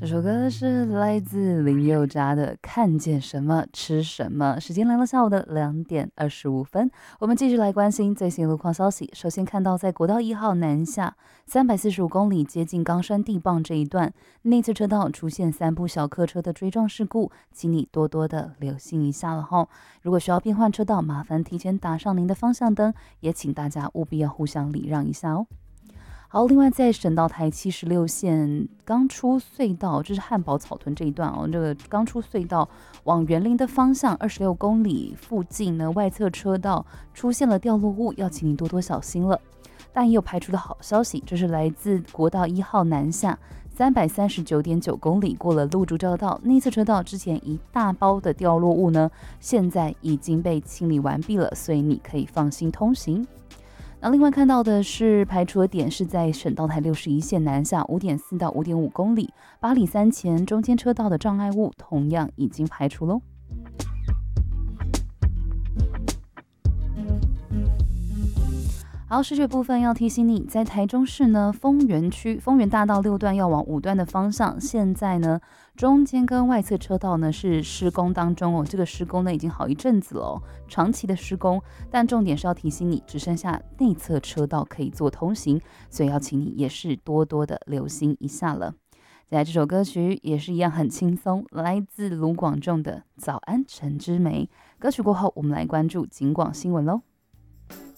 这首歌是来自林宥嘉的《看见什么吃什么》。时间来到下午的2点25分，我们继续来关心最新路况消息。首先看到，在国道1号南下345公里接近冈山地磅这一段，内侧车道出现3部小客车的追撞事故，请你多多的留心一下了哈。如果需要变换车道，麻烦提前打上您的方向灯，也请大家务必要互相礼让一下哦。好，另外在省道台76线刚出隧道，这是汉堡草屯这一段哦，这个刚出隧道往园林的方向26公里附近呢，外侧车道出现了掉落物，要请你多多小心了。但也有排除的好消息，这是来自国道1号南下339.9公里，过了路竹交道，内侧车道之前一大包的掉落物呢，现在已经被清理完毕了，所以你可以放心通行。那另外看到的是排除的点是在省道台61线南下5.4到5.5公里，八里三前中间车道的障碍物同样已经排除喽。好，视觉部分要提醒你，在台中市呢，丰原区丰原大道6段要往5段的方向，现在呢，中间跟外侧车道呢是施工当中哦，这个施工呢已经好一阵子了哦，长期的施工，但重点是要提醒你，只剩下内侧车道可以做通行，所以要请你也是多多的留心一下了。再来这首歌曲也是一样很轻松，来自卢广仲的《早安陈之梅》。歌曲过后，我们来关注警广新闻喽。